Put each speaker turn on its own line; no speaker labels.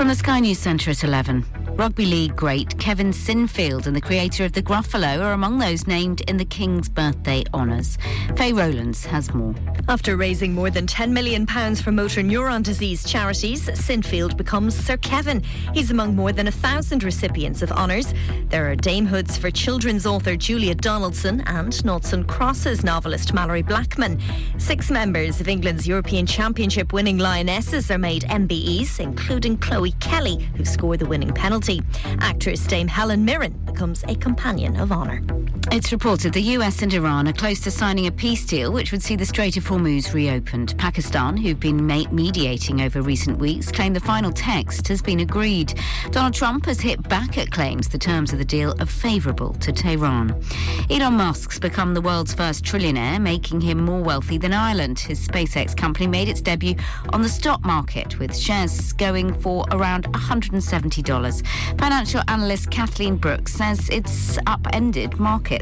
From the Sky News Centre at 11. Rugby league great Kevin Sinfield and the creator of the Gruffalo are among those named in the King's birthday honours. Faye Rowlands has more.
After raising more than £10 million for motor neuron disease charities, Sinfield becomes Sir Kevin. He's among more than 1,000 recipients of honours. There are damehoods for children's author Julia Donaldson and Noughts and Crosses novelist Mallory Blackman. 6 members of England's European Championship winning Lionesses are made MBEs, including Chloe Kelly, who scored the winning penalty. Actress Dame Helen Mirren becomes a Companion of Honour.
It's reported the US and Iran are close to signing a peace deal which would see the Strait of Hormuz reopened. Pakistan, who've been mediating over recent weeks, claim the final text has been agreed. Donald Trump has hit back at claims the terms of the deal are favourable to Tehran. Elon Musk's become the world's first trillionaire, making him more wealthy than Ireland. His SpaceX company made its debut on the stock market, with shares going for around $170. Financial analyst Kathleen Brooks says it's upended markets.